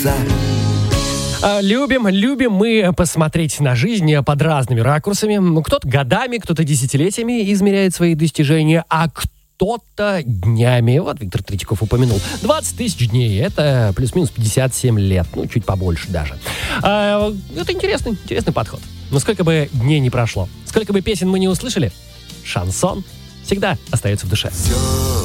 Любим мы посмотреть на жизнь под разными ракурсами. Ну, кто-то годами, кто-то десятилетиями измеряет свои достижения, а кто-то днями. Вот Виктор Третьяков упомянул. 20 тысяч дней. Это плюс-минус 57 лет. Ну, чуть побольше даже. Это интересный подход. Но сколько бы дней не прошло, сколько бы песен мы не услышали, шансон всегда остается в душе.